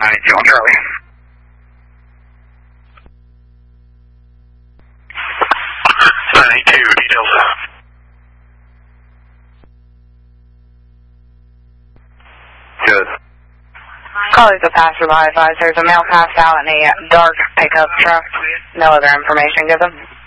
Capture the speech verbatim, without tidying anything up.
ninety-two on Charlie. ninety-two, details. Good. Calling the passerby advisor. There's a male passed out in a dark pickup truck. No other information given.